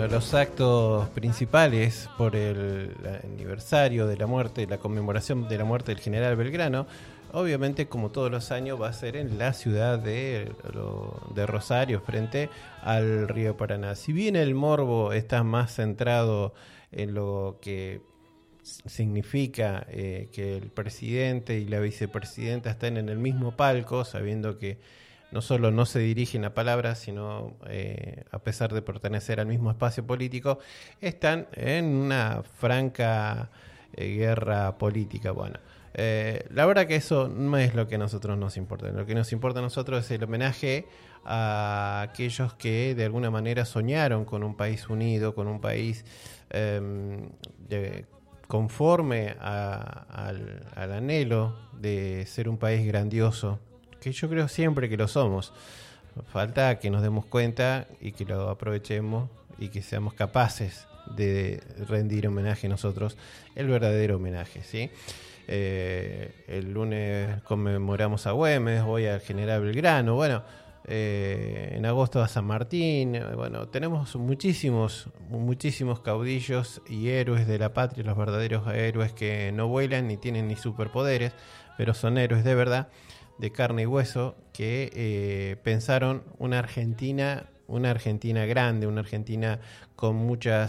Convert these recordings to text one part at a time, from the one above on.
Bueno, los actos principales por el aniversario de la muerte, la conmemoración de la muerte del general Belgrano, obviamente como todos los años va a ser en la ciudad de Rosario, frente al río Paraná. Si bien el morbo está más centrado en lo que significa que el presidente y la vicepresidenta estén en el mismo palco, sabiendo que no solo no se dirigen a palabras, sino a pesar de pertenecer al mismo espacio político, están en una franca guerra política. Bueno, la verdad que eso no es lo que a nosotros nos importa. Lo que nos importa a nosotros es el homenaje a aquellos que de alguna manera soñaron con un país unido, con un país conforme al anhelo de ser un país grandioso, que yo creo siempre que lo somos. Falta que nos demos cuenta y que lo aprovechemos y que seamos capaces de rendir homenaje nosotros, el verdadero homenaje, ¿sí? El lunes conmemoramos a Güemes, hoy al general Belgrano, bueno, en agosto a San Martín, bueno, tenemos muchísimos caudillos y héroes de la patria, los verdaderos héroes que no vuelan ni tienen ni superpoderes, pero son héroes de verdad, de carne y hueso, que pensaron una Argentina grande, una Argentina con mucha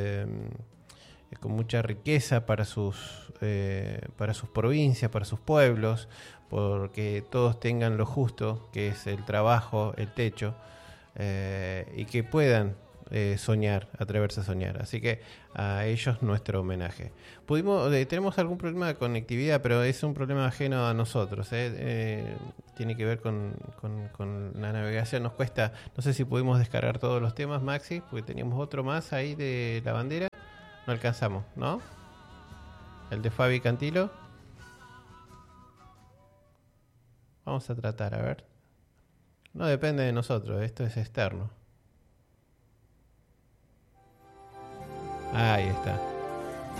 riqueza para sus provincias, para sus pueblos, porque todos tengan lo justo, que es el trabajo, el techo, y que puedan soñar, atreverse a soñar. Así que a ellos nuestro homenaje. Tenemos algún problema de conectividad, pero es un problema ajeno a nosotros. Tiene que ver con la navegación. Nos cuesta, no sé si pudimos descargar todos los temas, Maxi, porque teníamos otro más ahí de la bandera. No alcanzamos, ¿no? El de Fabi Cantilo. Vamos a tratar, a ver. No depende de nosotros, esto es externo. Ahí está.